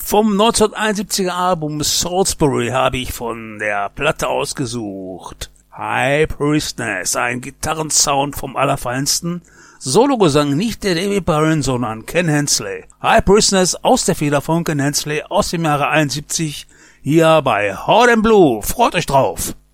Vom 1971er Album Salisbury habe ich von der Platte ausgesucht High Priestess, ein Gitarrensound vom Allerfeinsten. Sologesang nicht der David Byrne, sondern Ken Hensley. High Priestess aus der Feder von Ken Hensley aus dem Jahre 71, hier bei Hard and Blue. Freut euch drauf!